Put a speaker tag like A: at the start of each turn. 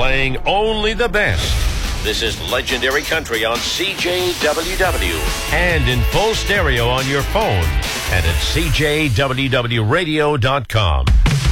A: playing only the best. This is Legendary Country on CJWW and in full stereo on your phone and at CJWWradio.com.